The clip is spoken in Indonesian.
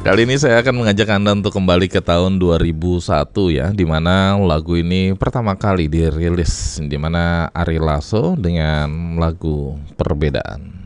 Kali ini saya akan mengajak Anda untuk kembali ke tahun 2001 ya, di mana lagu ini pertama kali dirilis, di mana Ari Lasso dengan lagu Perbedaan.